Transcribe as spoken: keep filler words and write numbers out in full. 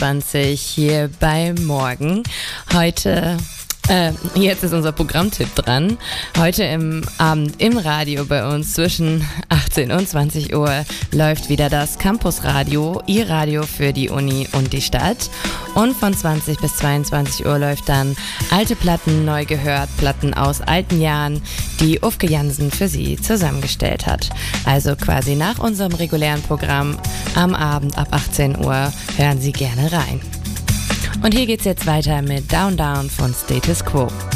vierundzwanzig hier bei Morgen. Heute, äh, jetzt ist unser Programmtipp dran. Heute im Abend im Radio bei uns zwischen achtzehn und zwanzig Uhr läuft wieder das Campusradio, Ihr Radio für die Uni und die Stadt. Und von zwanzig bis zweiundzwanzig Uhr läuft dann alte Platten, neu gehört, Platten aus alten Jahren, die Ufke Jansen für Sie zusammengestellt hat. Also quasi nach unserem regulären Programm am Abend ab achtzehn Uhr hören Sie gerne rein. Und hier geht's jetzt weiter mit Down Down von Status Quo.